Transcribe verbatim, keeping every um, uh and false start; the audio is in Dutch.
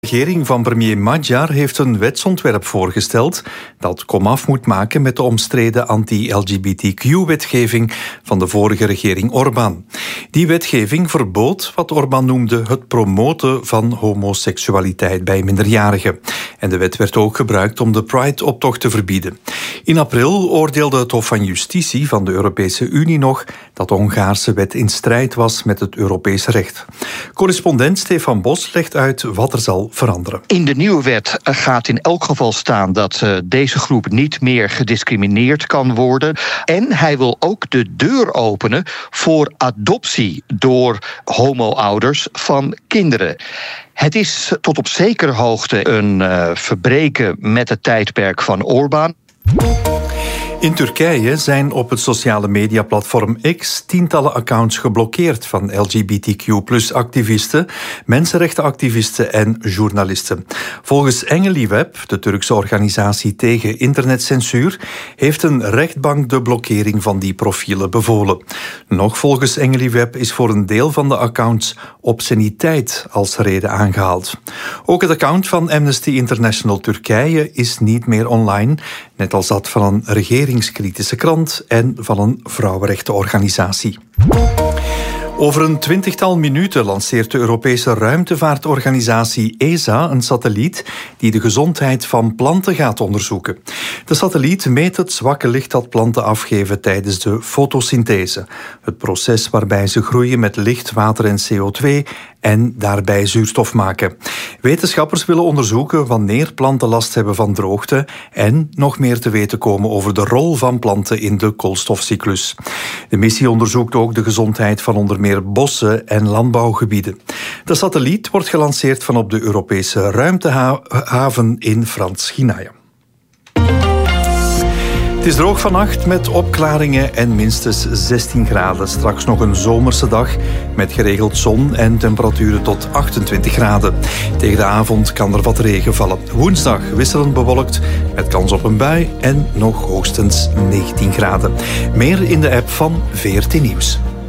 De regering van premier Magyar heeft een wetsontwerp voorgesteld dat komaf moet maken met de omstreden anti-L G B T Q-wetgeving van de vorige regering Orbán. Die wetgeving verbood wat Orbán noemde het promoten van homoseksualiteit bij minderjarigen. En de wet werd ook gebruikt om de Pride-optocht te verbieden. In april oordeelde het Hof van Justitie van de Europese Unie nog dat de Hongaarse wet in strijd was met het Europese recht. Correspondent Stefan Bos legt uit wat er zal veranderen. In de nieuwe wet gaat in elk geval staan dat uh, deze groep niet meer gediscrimineerd kan worden. En hij wil ook de deur openen voor adoptie door homo-ouders van kinderen. Het is tot op zekere hoogte een uh, verbreken met het tijdperk van Orbán. In Turkije zijn op het sociale mediaplatform X tientallen accounts geblokkeerd van L G B T Q plus activisten, mensenrechtenactivisten en journalisten. Volgens Engeliweb, de Turkse organisatie tegen internetcensuur, heeft een rechtbank de blokkering van die profielen bevolen. Nog volgens Engeliweb is voor een deel van de accounts obsceniteit als reden aangehaald. Ook het account van Amnesty International Turkije is niet meer online, net als dat van een regeringskritische krant en van een vrouwenrechtenorganisatie. Over een twintigtal minuten lanceert de Europese ruimtevaartorganisatie E S A een satelliet die de gezondheid van planten gaat onderzoeken. De satelliet meet het zwakke licht dat planten afgeven tijdens de fotosynthese, het proces waarbij ze groeien met licht, water en C O twee en daarbij zuurstof maken. Wetenschappers willen onderzoeken wanneer planten last hebben van droogte en nog meer te weten komen over de rol van planten in de koolstofcyclus. De missie onderzoekt ook de gezondheid van onder meer bossen en landbouwgebieden. De satelliet wordt gelanceerd vanop de Europese ruimtehaven in Frans-Guiana. Het is droog vannacht met opklaringen en minstens zestien graden. Straks nog een zomerse dag met geregeld zon en temperaturen tot achtentwintig graden. Tegen de avond kan er wat regen vallen. Woensdag wisselend bewolkt met kans op een bui en nog hoogstens negentien graden. Meer in de app van V R T Nieuws.